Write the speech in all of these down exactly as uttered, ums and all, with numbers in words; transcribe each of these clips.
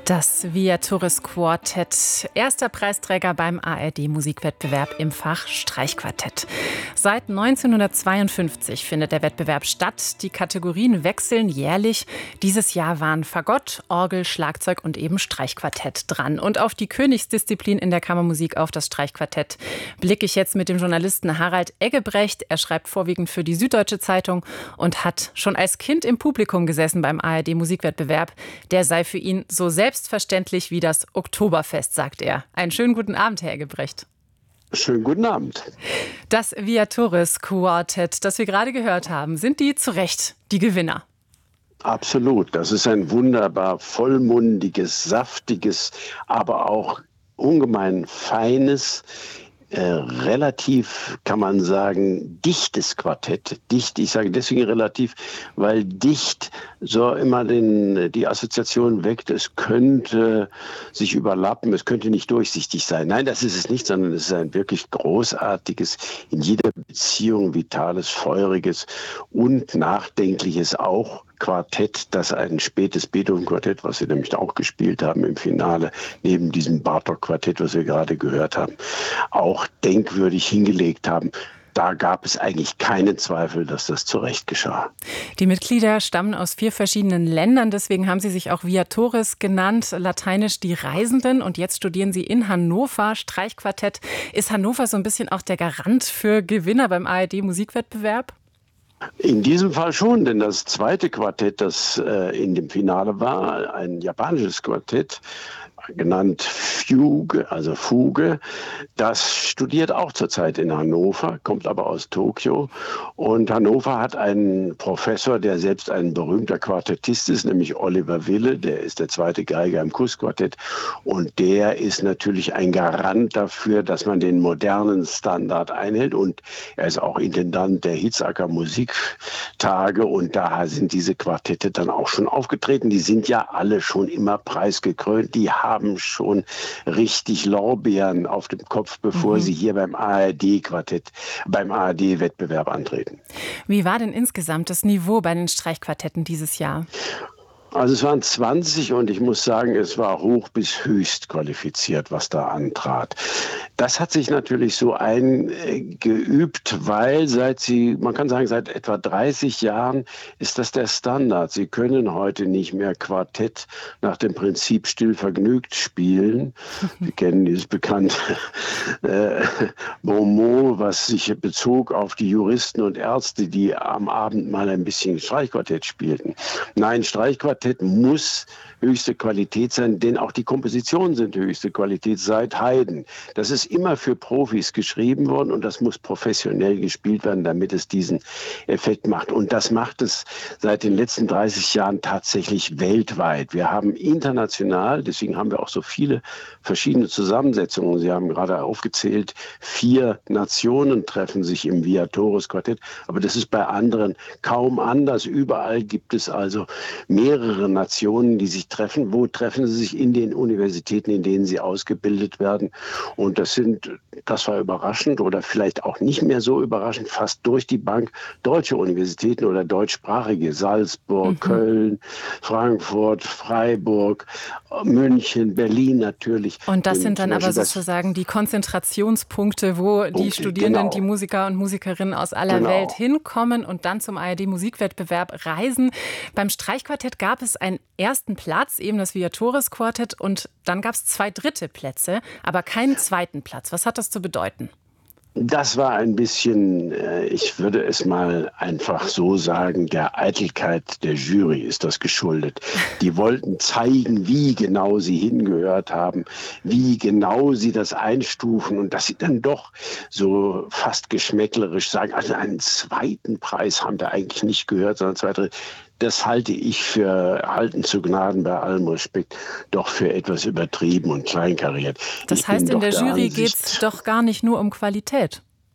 Das Viatoris Quartett, erster Preisträger beim A R D-Musikwettbewerb im Fach Streichquartett. Seit neunzehnhundertzweiundfünfzig findet der Wettbewerb statt. Die Kategorien wechseln jährlich. Dieses Jahr waren Fagott, Orgel, Schlagzeug und eben Streichquartett dran. Und auf die Königsdisziplin in der Kammermusik, auf das Streichquartett, blicke ich jetzt mit dem Journalisten Harald Eggebrecht. Er schreibt vorwiegend für die Süddeutsche Zeitung und hat schon als Kind im Publikum gesessen beim A R D-Musikwettbewerb. Der sei für ihn so selbstverständlich wie das Oktoberfest, sagt er. Einen schönen guten Abend, Herr Eggebrecht. Schönen guten Abend. Das Viatoris Quartett, das wir gerade gehört haben, sind die zu Recht die Gewinner? Absolut. Das ist ein wunderbar vollmundiges, saftiges, aber auch ungemein feines, Äh, relativ, kann man sagen, dichtes Quartett. Dicht, ich sage deswegen relativ, weil dicht so immer den, die Assoziation weckt, es könnte sich überlappen, es könnte nicht durchsichtig sein. Nein, das ist es nicht, sondern es ist ein wirklich großartiges, in jeder Beziehung vitales, feuriges und nachdenkliches auch Quartett, das ein spätes Beethoven-Quartett, was wir nämlich auch gespielt haben im Finale, neben diesem Bartók-Quartett, was wir gerade gehört haben, auch denkwürdig hingelegt haben. Da gab es eigentlich keinen Zweifel, dass das zu Recht geschah. Die Mitglieder stammen aus vier verschiedenen Ländern, deswegen haben sie sich auch Viatoris genannt, lateinisch die Reisenden. Und jetzt studieren sie in Hannover Streichquartett. Ist Hannover so ein bisschen auch der Garant für Gewinner beim A R D-Musikwettbewerb? In diesem Fall schon, denn das zweite Quartett, das äh, in dem Finale war, ein japanisches Quartett, genannt Fugue, also Fuge, das studiert auch zurzeit in Hannover, kommt aber aus Tokio. Und Hannover hat einen Professor, der selbst ein berühmter Quartettist ist, nämlich Oliver Wille, der ist der zweite Geiger im Kussquartett. Und der ist natürlich ein Garant dafür, dass man den modernen Standard einhält. Und er ist auch Intendant der Hitzacker Musiktage. Und da sind diese Quartette dann auch schon aufgetreten. Die sind ja alle schon immer preisgekrönt. Die haben haben schon richtig Lorbeeren auf dem Kopf, bevor mhm. sie hier beim A R D-Quartett, beim A R D-Wettbewerb antreten. Wie war denn insgesamt das Niveau bei den Streichquartetten dieses Jahr? Also es waren zwanzig und ich muss sagen, es war hoch bis höchst qualifiziert, was da antrat. Das hat sich natürlich so eingeübt, weil seit sie, man kann sagen, seit etwa dreißig Jahren ist das der Standard. Sie können heute nicht mehr Quartett nach dem Prinzip still vergnügt spielen. Wir kennen dieses bekannte äh, Bonmot, was sich bezog auf die Juristen und Ärzte, die am Abend mal ein bisschen Streichquartett spielten. Nein, Streichquartett muss höchste Qualität sein, denn auch die Kompositionen sind höchste Qualität seit Haydn. Das ist immer für Profis geschrieben worden und das muss professionell gespielt werden, damit es diesen Effekt macht. Und das macht es seit den letzten dreißig Jahren tatsächlich weltweit. Wir haben international, deswegen haben wir auch so viele verschiedene Zusammensetzungen. Sie haben gerade aufgezählt, vier Nationen treffen sich im Viatoris Quartett, aber das ist bei anderen kaum anders. Überall gibt es also mehrere Nationen, die sich treffen. Wo treffen sie sich? In den Universitäten, in denen sie ausgebildet werden. Und das sind, das war überraschend oder vielleicht auch nicht mehr so überraschend, fast durch die Bank deutsche Universitäten oder deutschsprachige. Salzburg, mhm. Köln, Frankfurt, Freiburg, München, Berlin natürlich. Und das sind dann aber sozusagen die Konzentrationspunkte, wo die Punkte, Studierenden, genau. die Musiker und Musikerinnen aus aller genau. Welt hinkommen und dann zum A R D-Musikwettbewerb reisen. Beim Streichquartett gab es einen ersten Platz, eben das Viatoris Quartett, und dann gab es zwei dritte Plätze, aber keinen zweiten Platz. Was hat das zu bedeuten? Das war ein bisschen, ich würde es mal einfach so sagen, der Eitelkeit der Jury ist das geschuldet. Die wollten zeigen, wie genau sie hingehört haben, wie genau sie das einstufen und dass sie dann doch so fast geschmäcklerisch sagen, also einen zweiten Preis haben wir eigentlich nicht gehört, sondern zwei Drittel. Das halte ich für, halten zu Gnaden bei allem Respekt, doch für etwas übertrieben und kleinkariert. Das heißt, in der Jury geht es doch gar nicht nur um Qualität.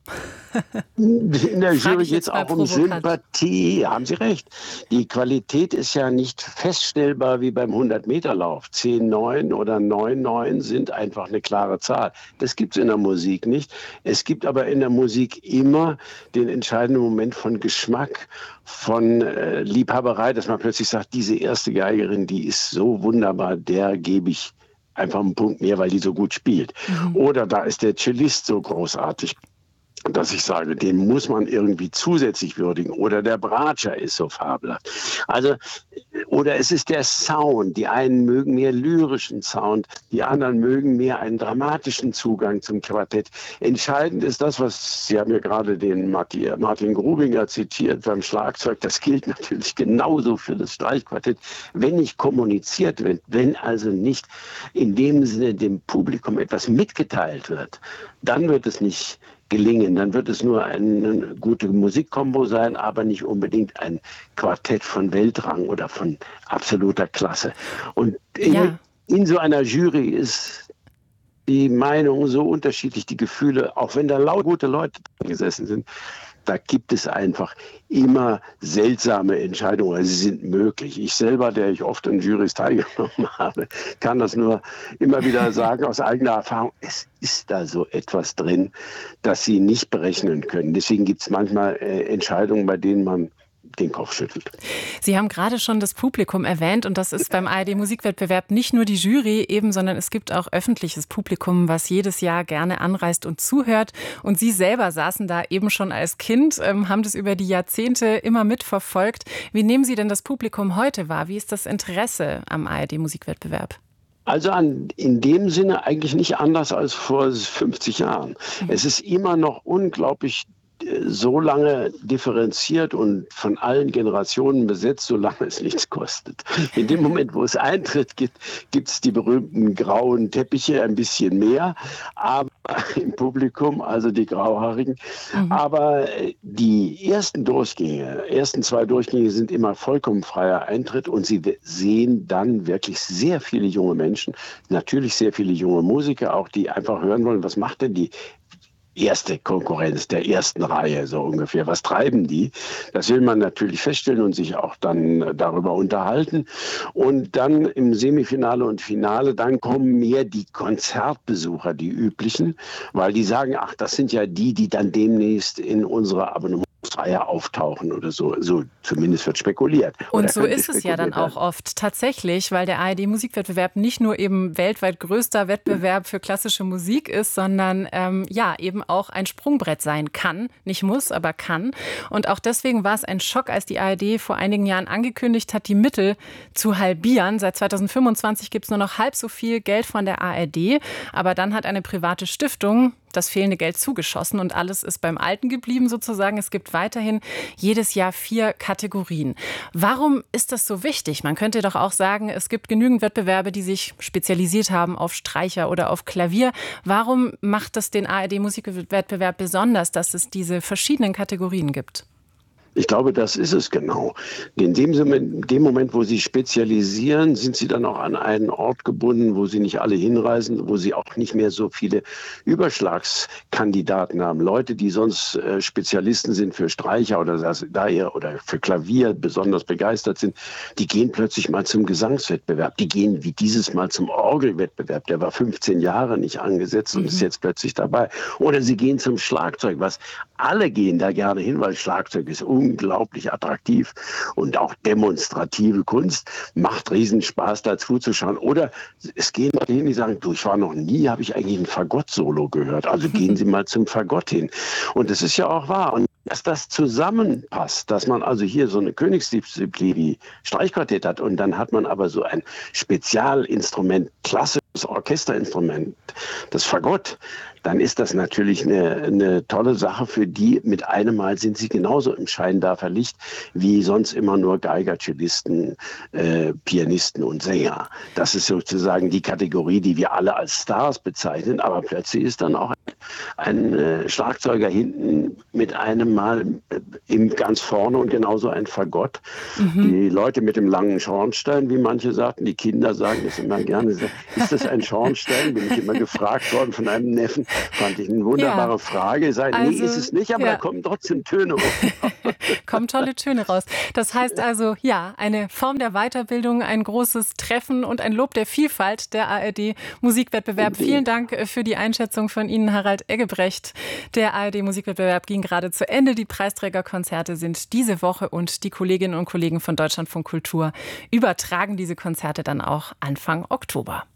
In der Frage Jury ich geht es jetzt mal auch um provokant. Sympathie, haben Sie recht. Die Qualität ist ja nicht feststellbar wie beim hundert-Meter-Lauf. zehn neun oder neun neun sind einfach eine klare Zahl. Das gibt es in der Musik nicht. Es gibt aber in der Musik immer den entscheidenden Moment von Geschmack, von äh, Liebhaberei, dass man plötzlich sagt, diese erste Geigerin, die ist so wunderbar, der gebe ich einfach einen Punkt mehr, weil die so gut spielt. Mhm. Oder da ist der Cellist so großartig, dass ich sage, den muss man irgendwie zusätzlich würdigen. Oder der Bratscher ist so fabelhaft. Also, oder es ist der Sound. Die einen mögen mehr lyrischen Sound, die anderen mögen mehr einen dramatischen Zugang zum Quartett. Entscheidend ist das, was Sie haben ja gerade den Martin Grubinger zitiert beim Schlagzeug. Das gilt natürlich genauso für das Streichquartett. Wenn nicht kommuniziert wird, wenn also nicht in dem Sinne dem Publikum etwas mitgeteilt wird, dann wird es nicht gelingen. Dann wird es nur eine gute Musikkombo sein, aber nicht unbedingt ein Quartett von Weltrang oder von absoluter Klasse. Und in, Ja. in so einer Jury ist die Meinung so unterschiedlich, die Gefühle, auch wenn da laut gute Leute drin gesessen sind, da gibt es einfach immer seltsame Entscheidungen, also sie sind möglich. Ich selber, der ich oft in Jurys teilgenommen habe, kann das nur immer wieder sagen aus eigener Erfahrung. Es ist da so etwas drin, das Sie nicht berechnen können. Deswegen gibt es manchmal äh, Entscheidungen, bei denen man den Kopf schüttelt. Sie haben gerade schon das Publikum erwähnt und das ist beim A R D-Musikwettbewerb nicht nur die Jury eben, sondern es gibt auch öffentliches Publikum, was jedes Jahr gerne anreist und zuhört. Und Sie selber saßen da eben schon als Kind, ähm, haben das über die Jahrzehnte immer mitverfolgt. Wie nehmen Sie denn das Publikum heute wahr? Wie ist das Interesse am A R D-Musikwettbewerb? Also an, in dem Sinne eigentlich nicht anders als vor fünfzig Jahren. Mhm. Es ist immer noch unglaublich so lange differenziert und von allen Generationen besetzt, solange es nichts kostet. In dem Moment, wo es Eintritt gibt, gibt es die berühmten grauen Teppiche ein bisschen mehr, aber im Publikum, also die Grauhaarigen. Mhm. Aber die ersten Durchgänge, ersten zwei Durchgänge sind immer vollkommen freier Eintritt und Sie sehen dann wirklich sehr viele junge Menschen, natürlich sehr viele junge Musiker auch, die einfach hören wollen, was macht denn die erste Konkurrenz der ersten Reihe, so ungefähr. Was treiben die? Das will man natürlich feststellen und sich auch dann darüber unterhalten. Und dann im Semifinale und Finale, dann kommen mehr die Konzertbesucher, die üblichen, weil die sagen, ach, das sind ja die, die dann demnächst in unserer Abonnementsreihe auftauchen oder so. So zumindest wird spekuliert. Und so ist es ja dann auch oft tatsächlich, weil der A R D-Musikwettbewerb nicht nur eben weltweit größter Wettbewerb für klassische Musik ist, sondern ähm, ja eben auch ein Sprungbrett sein kann. Nicht muss, aber kann. Und auch deswegen war es ein Schock, als die A R D vor einigen Jahren angekündigt hat, die Mittel zu halbieren. Seit zweitausendfünfundzwanzig gibt es nur noch halb so viel Geld von der A R D. Aber dann hat eine private Stiftung das fehlende Geld zugeschossen und alles ist beim Alten geblieben sozusagen. Es gibt weiterhin jedes Jahr vier Kategorien. Warum ist das so wichtig? Man könnte doch auch sagen, es gibt genügend Wettbewerbe, die sich spezialisiert haben auf Streicher oder auf Klavier. Warum macht das den A R D-Musikwettbewerb besonders, dass es diese verschiedenen Kategorien gibt? Ich glaube, das ist es genau. In dem, in dem Moment, wo Sie spezialisieren, sind Sie dann auch an einen Ort gebunden, wo Sie nicht alle hinreisen, wo Sie auch nicht mehr so viele Überschlagskandidaten haben. Leute, die sonst äh, Spezialisten sind für Streicher oder, oder für Klavier besonders begeistert sind, die gehen plötzlich mal zum Gesangswettbewerb. Die gehen wie dieses Mal zum Orgelwettbewerb. Der war fünfzehn Jahre nicht angesetzt und mhm. ist jetzt plötzlich dabei. Oder Sie gehen zum Schlagzeug, was alle gehen da gerne hin, weil Schlagzeug ist unglaublich attraktiv und auch demonstrative Kunst, macht riesen Spaß dazu zu schauen. Oder es gehen Leute hin, die sagen, du, ich war noch nie, habe ich eigentlich ein Fagott-Solo gehört. Also gehen Sie mal zum Fagott hin. Und das ist ja auch wahr. Und dass das zusammenpasst, dass man also hier so eine Königsdisziplin wie Streichquartett hat und dann hat man aber so ein Spezialinstrument, klassisches Orchesterinstrument, das Fagott, dann ist das natürlich eine, eine tolle Sache für die. Mit einem Mal sind sie genauso im Scheinwerferlicht wie sonst immer nur Geiger, Cellisten, äh, Pianisten und Sänger. Das ist sozusagen die Kategorie, die wir alle als Stars bezeichnen. Aber plötzlich ist dann auch ein, ein äh, Schlagzeuger hinten mit einem Mal äh, im ganz vorne und genauso ein Fagott. Mhm. Die Leute mit dem langen Schornstein, wie manche sagten, die Kinder sagen das immer gerne, ist das das ein Schornstein? Bin ich immer gefragt worden von einem Neffen. Fand ich eine wunderbare Ja. Frage. Sei, Also, nee, ist es nicht, aber ja. da kommen trotzdem Töne hoch. Kommen tolle Töne raus. Das heißt also, ja, eine Form der Weiterbildung, ein großes Treffen und ein Lob der Vielfalt der A R D-Musikwettbewerb. Vielen Dank für die Einschätzung von Ihnen, Harald Eggebrecht. Der A R D-Musikwettbewerb ging gerade zu Ende. Die Preisträgerkonzerte sind diese Woche und die Kolleginnen und Kollegen von Deutschlandfunk Kultur übertragen diese Konzerte dann auch Anfang Oktober.